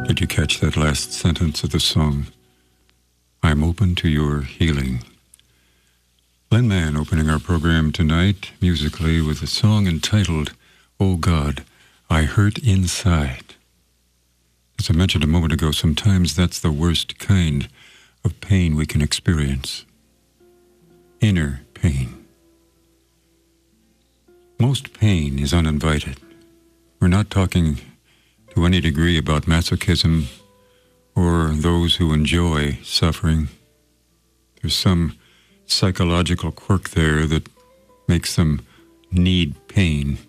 Did you catch that last sentence of the song? I'm open to your healing. Len Mann opening our program tonight musically with a song entitled, Oh God, I Hurt Inside. As I mentioned a moment ago, sometimes that's the worst kind of pain we can experience. Inner pain. Most pain is uninvited. We're not talking to any degree about masochism or those who enjoy suffering. There's some psychological quirk there that makes them need pain.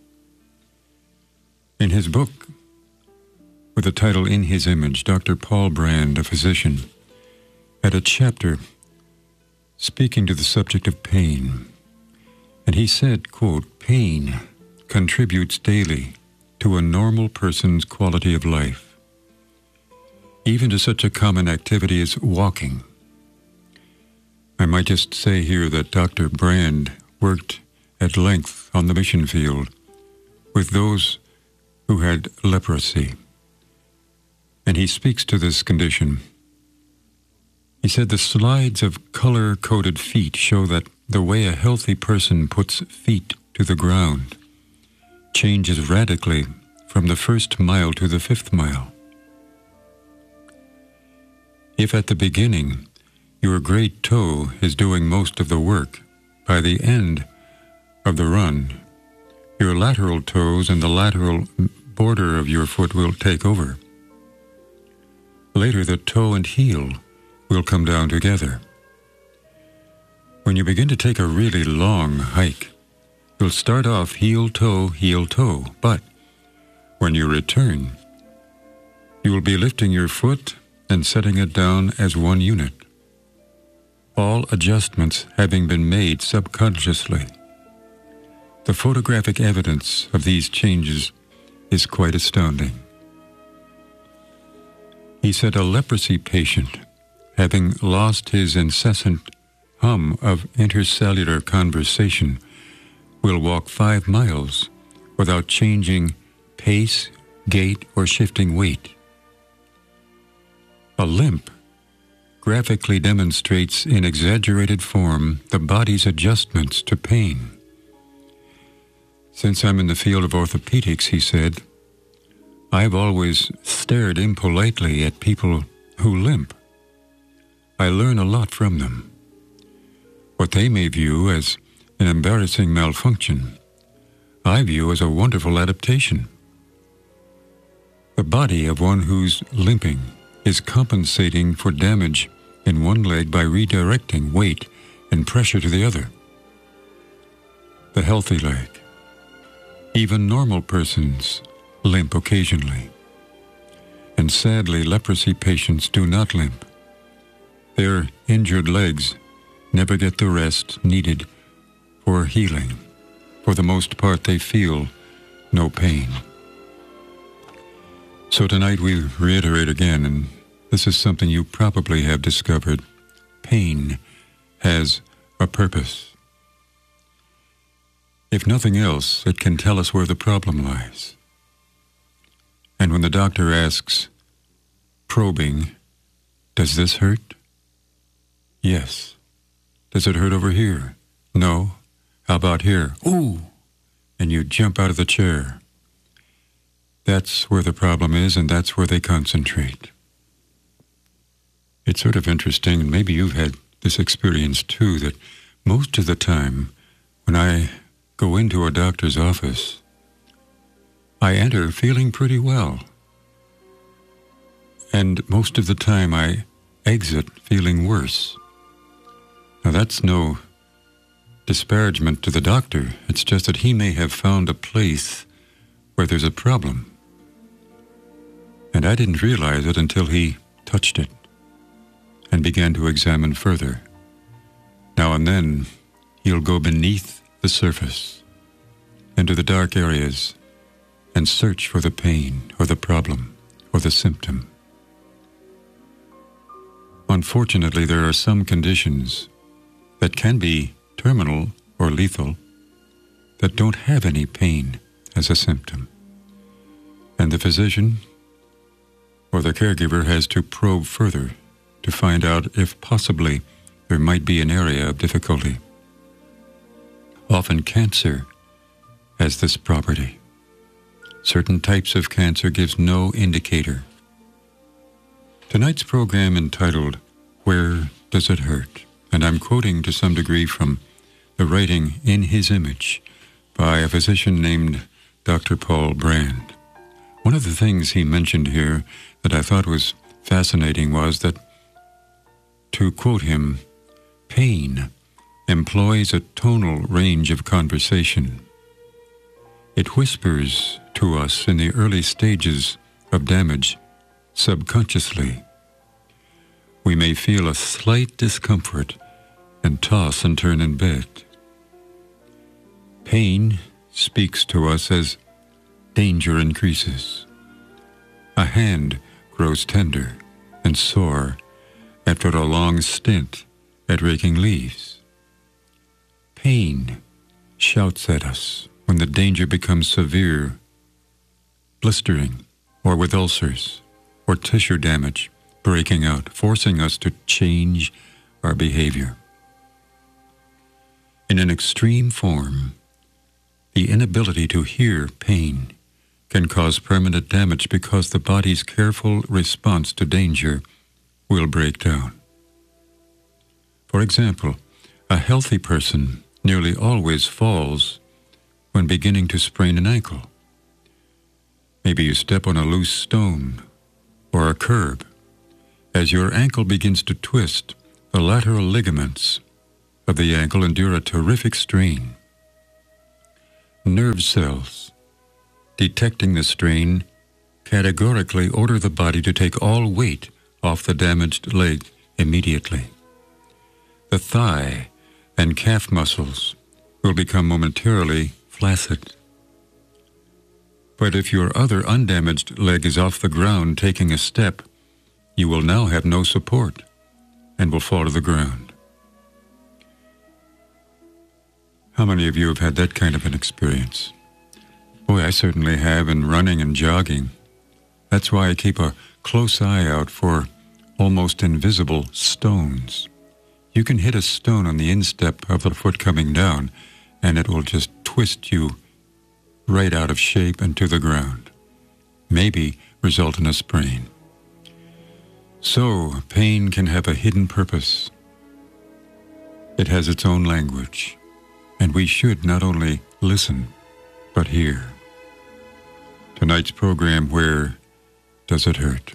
In his book, with the title In His Image, Dr. Paul Brand, a physician, had a chapter speaking to the subject of pain. And he said, quote, pain contributes daily to a normal person's quality of life, even to such a common activity as walking. I might just say here that Dr. Brand worked at length on the mission field with those who had leprosy. And he speaks to this condition. He said the slides of color-coded feet show that the way a healthy person puts feet to the ground changes radically from the first mile to the 5th mile. If at the beginning your great toe is doing most of the work, by the end of the run, your lateral toes and the lateral border of your foot will take over. Later, the toe and heel will come down together. When you begin to take a really long hike, you'll start off heel, toe, but when you return, you will be lifting your foot and setting it down as one unit, all adjustments having been made subconsciously. The photographic evidence of these changes is quite astounding. He said a leprosy patient, having lost his incessant hum of intercellular conversation, will walk 5 miles without changing pace, gait, or shifting weight. A limp graphically demonstrates in exaggerated form the body's adjustments to pain. Since I'm in the field of orthopedics, he said, I've always stared impolitely at people who limp. I learn a lot from them. What they may view as an embarrassing malfunction, I view as a wonderful adaptation. The body of one who's limping is compensating for damage in one leg by redirecting weight and pressure to the other. The healthy leg. Even normal persons limp occasionally. And sadly, leprosy patients do not limp. Their injured legs never get the rest needed for healing. For the most part, they feel no pain. So tonight we reiterate again, and this is something you probably have discovered. Pain has a purpose. If nothing else, it can tell us where the problem lies. And when the doctor asks, probing, does this hurt? Yes. Does it hurt over here? No. How about here? Ooh! And you jump out of the chair. That's where the problem is, and that's where they concentrate. It's sort of interesting, and maybe you've had this experience too, that most of the time when I go into a doctor's office, I enter feeling pretty well. And most of the time I exit feeling worse. Now that's no disparagement to the doctor. It's just that he may have found a place where there's a problem. And I didn't realize it until he touched it and began to examine further. Now and then, he'll go beneath the surface, into the dark areas, and search for the pain or the problem or the symptom. Unfortunately, there are some conditions that can be terminal or lethal that don't have any pain as a symptom. And the physician or the caregiver has to probe further to find out if possibly there might be an area of difficulty. Often cancer has this property. Certain types of cancer gives no indicator. Tonight's program entitled, Where Does It Hurt? And I'm quoting to some degree from the writing In His Image by a physician named Dr. Paul Brand. One of the things he mentioned here that I thought was fascinating was that, to quote him, pain employs a tonal range of conversation. It whispers to us in the early stages of damage subconsciously. We may feel a slight discomfort and toss and turn in bed. Pain speaks to us as danger increases. A hand grows tender and sore after a long stint at raking leaves. Pain shouts at us when the danger becomes severe, blistering, or with ulcers or tissue damage breaking out, forcing us to change our behavior. In an extreme form, the inability to hear pain can cause permanent damage because the body's careful response to danger will break down. For example, a healthy person nearly always falls when beginning to sprain an ankle. Maybe you step on a loose stone or a curb. As your ankle begins to twist, the lateral ligaments of the ankle endure a terrific strain. Nerve cells, detecting the strain, categorically order the body to take all weight off the damaged leg immediately. The thigh and calf muscles will become momentarily flaccid. But if your other undamaged leg is off the ground taking a step, you will now have no support and will fall to the ground. How many of you have had that kind of an experience? Boy, I certainly have in running and jogging. That's why I keep a close eye out for almost invisible stones. You can hit a stone on the instep of the foot coming down, and it will just twist you right out of shape and to the ground. Maybe result in a sprain. So, pain can have a hidden purpose. It has its own language, and we should not only listen, but hear. Tonight's program, Where Does It Hurt?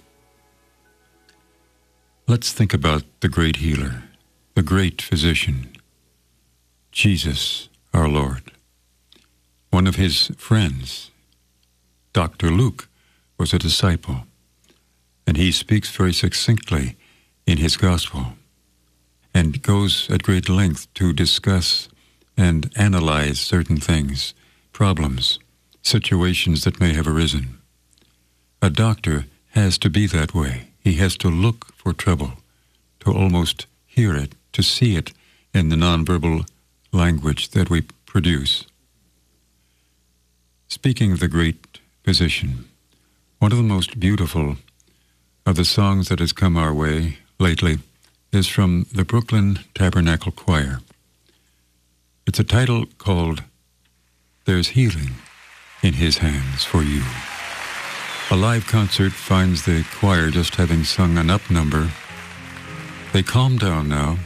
Let's think about the great healer, the great physician, Jesus, our Lord. One of his friends, Dr. Luke, was a disciple, and he speaks very succinctly in his gospel and goes at great length to discuss and analyze certain things, problems, situations that may have arisen. A doctor has to be that way. He has to look for trouble, to almost hear it, to see it in the nonverbal language that we produce. Speaking of the great physician, one of the most beautiful of the songs that has come our way lately is from the Brooklyn Tabernacle Choir. It's a title called There's Healing in His Hands for You. A live concert finds the choir just having sung an up number. They calm down now.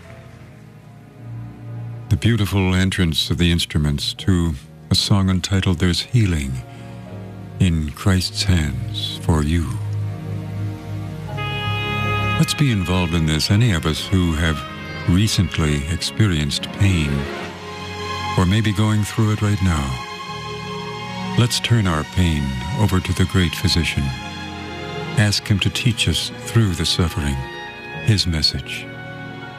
The beautiful entrance of the instruments to a song entitled There's Healing in Christ's Hands for You. Let's be involved in this, any of us who have recently experienced pain or maybe going through it right now. Let's turn our pain over to the great physician. Ask him to teach us through the suffering his message.